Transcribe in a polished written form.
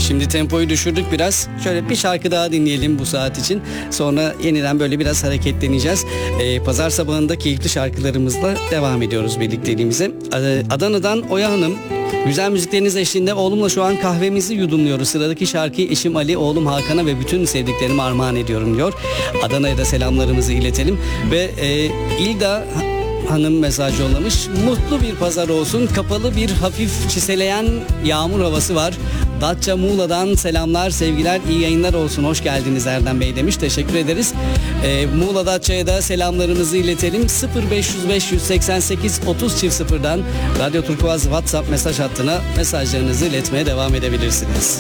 Şimdi tempoyu düşürdük biraz. Şöyle bir şarkı daha dinleyelim bu saat için. Sonra yeniden böyle biraz hareketleneceğiz. Pazar sabahında keyifli şarkılarımızla devam ediyoruz birlikteliğimize. Adana'dan Oya Hanım, güzel müzikleriniz eşliğinde oğlumla şu an kahvemizi yudumluyoruz. Sıradaki şarkıyı eşim Ali, oğlum Hakan'a ve bütün sevdiklerime armağan ediyorum diyor. Adana'ya da selamlarımızı iletelim. Ve İlda Hanım mesaj yollamış. Mutlu bir pazar olsun. Kapalı bir hafif çiseleyen yağmur havası var. Datça Muğla'dan selamlar, sevgiler, iyi yayınlar olsun. Hoş geldiniz Erdem Bey demiş. Teşekkür ederiz. Muğla Datça'ya da selamlarımızı iletelim. 0505 188 30 0'dan Radyo Turkuaz WhatsApp mesaj hattına mesajlarınızı iletmeye devam edebilirsiniz.